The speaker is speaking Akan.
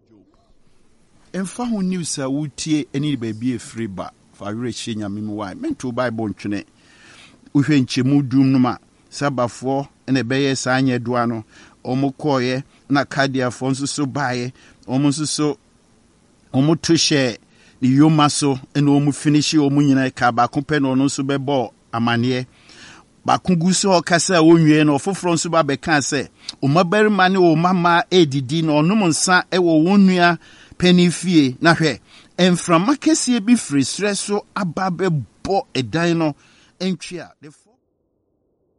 Emfa ho news a wutie eni baby e free ba fa were hye nyame mu wai mento bible ntwene uhwe nchemu dum no ma sabafo ene beye sa anye doa no omukoye na kadiafo nso so baye omunso to share the yomaso ene omu finish omu nyina ka ba kompe no nso bebo amane ba kungu so okasa onwie no foforo nso ba be kan se o mabarima ne o mama edidi no onum nsa e wo wonua penifie na hwe enframa kese bi firi sre so aba be bo edan no entwia